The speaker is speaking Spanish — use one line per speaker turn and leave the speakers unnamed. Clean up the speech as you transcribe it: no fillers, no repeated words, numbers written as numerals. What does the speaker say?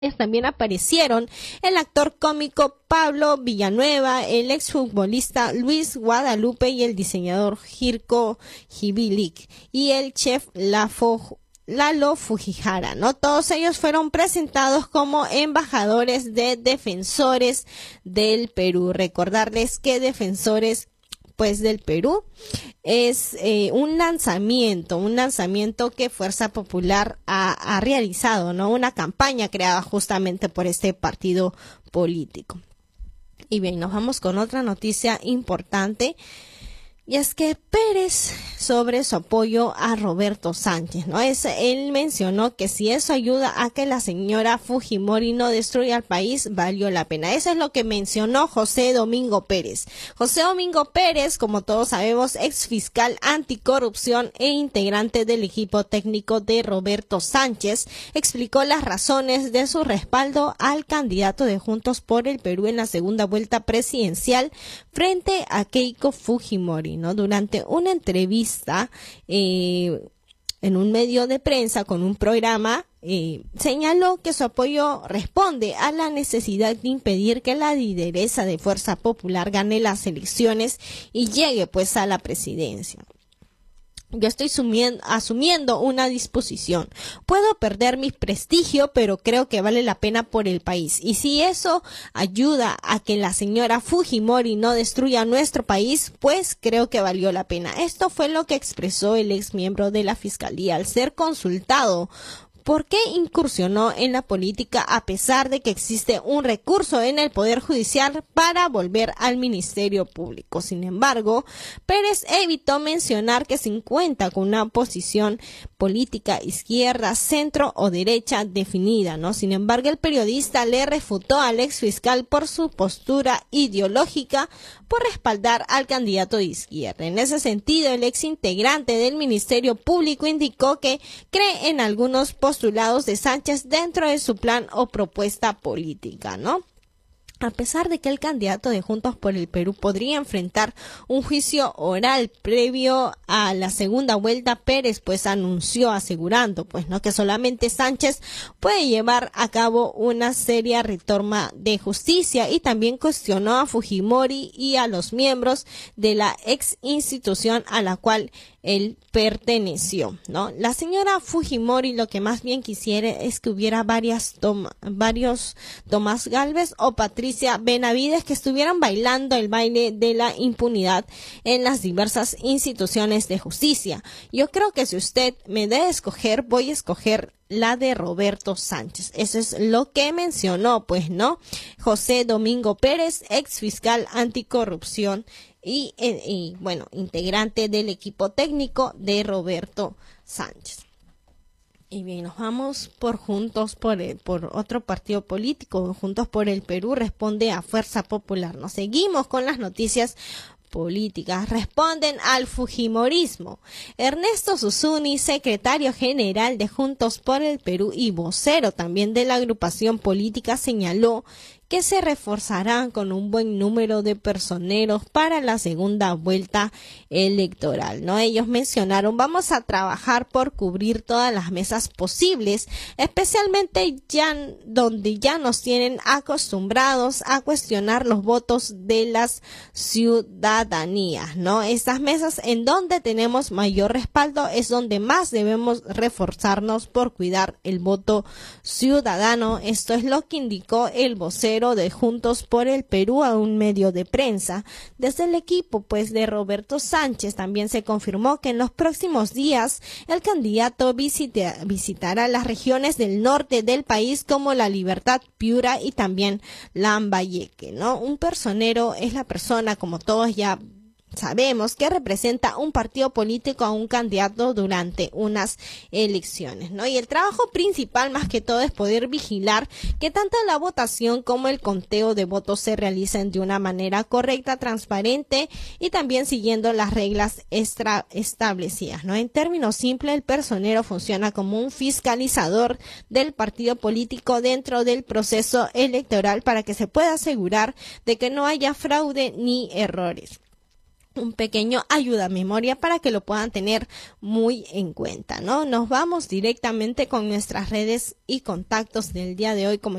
También aparecieron el actor cómico Pablo Villanueva, el exfutbolista Luis Guadalupe y el diseñador Jirko Jibilic y el chef Lalo Fujihara, ¿no? Todos ellos fueron presentados como embajadores de Defensores del Perú. Recordarles que Defensores del Perú es un lanzamiento que Fuerza Popular ha realizado, ¿no? Una campaña creada justamente por este partido político. Y bien, nos vamos con otra noticia importante. Y es que Pérez sobre su apoyo a Roberto Sánchez, ¿no? Él mencionó que si eso ayuda a que la señora Fujimori no destruya el país, valió la pena. Eso es lo que mencionó José Domingo Pérez. José Domingo Pérez, como todos sabemos, ex fiscal anticorrupción e integrante del equipo técnico de Roberto Sánchez, explicó las razones de su respaldo al candidato de Juntos por el Perú en la segunda vuelta presidencial frente a Keiko Fujimori, ¿no? Durante una entrevista en un medio de prensa con un programa, señaló que su apoyo responde a la necesidad de impedir que la lideresa de Fuerza Popular gane las elecciones y llegue pues a la presidencia. Yo estoy asumiendo una disposición. Puedo perder mi prestigio, pero creo que vale la pena por el país. Y si eso ayuda a que la señora Fujimori no destruya nuestro país, pues creo que valió la pena. Esto fue lo que expresó el ex miembro de la Fiscalía al ser consultado ¿por qué incursionó en la política a pesar de que existe un recurso en el Poder Judicial para volver al Ministerio Público? Sin embargo, Pérez evitó mencionar que se cuenta con una posición política izquierda, centro o derecha definida, ¿no? Sin embargo, el periodista le refutó al exfiscal por su postura ideológica por respaldar al candidato de izquierda. En ese sentido, el ex integrante del Ministerio Público indicó que cree en algunos postulados de Sánchez dentro de su plan o propuesta política, ¿no? A pesar de que el candidato de Juntos por el Perú podría enfrentar un juicio oral previo a la segunda vuelta, Pérez pues anunció asegurando pues no que solamente Sánchez puede llevar a cabo una seria reforma de justicia y también cuestionó a Fujimori y a los miembros de la ex institución a la cual él perteneció, ¿no? La señora Fujimori lo que más bien quisiera es que hubiera varios Tomás Gálvez o Patricia Benavides que estuvieran bailando el baile de la impunidad en las diversas instituciones de justicia. Yo creo que si usted me debe escoger, voy a escoger la de Roberto Sánchez. Eso es lo que mencionó, pues, ¿no? José Domingo Pérez, ex fiscal anticorrupción y bueno, integrante del equipo técnico de Roberto Sánchez. Y bien, nos vamos por otro partido político. Juntos por el Perú responde a Fuerza Popular. Nos seguimos con las noticias políticas. Responden al fujimorismo. Ernesto Susuni, secretario general de Juntos por el Perú y vocero también de la agrupación política, señaló que se reforzarán con un buen número de personeros para la segunda vuelta electoral, ¿no? Ellos mencionaron, vamos a trabajar por cubrir todas las mesas posibles, especialmente donde ya nos tienen acostumbrados a cuestionar los votos de las ciudadanías, ¿no? Estas mesas en donde tenemos mayor respaldo es donde más debemos reforzarnos por cuidar el voto ciudadano. Esto es lo que indicó el vocero de Juntos por el Perú a un medio de prensa. Desde el equipo pues de Roberto Sánchez también se confirmó que en los próximos días el candidato visitará las regiones del norte del país como La Libertad, Piura y también Lambayeque, ¿no? Un personero es la persona, como todos ya sabemos, que representa un partido político a un candidato durante unas elecciones, ¿no? Y el trabajo principal más que todo es poder vigilar que tanto la votación como el conteo de votos se realicen de una manera correcta, transparente y también siguiendo las reglas establecidas, ¿no? En términos simples, el personero funciona como un fiscalizador del partido político dentro del proceso electoral para que se pueda asegurar de que no haya fraude ni errores. un pequeño ayuda a memoria para que lo puedan tener muy en cuenta, ¿no? Nos vamos directamente con nuestras redes y contactos del día de hoy. Como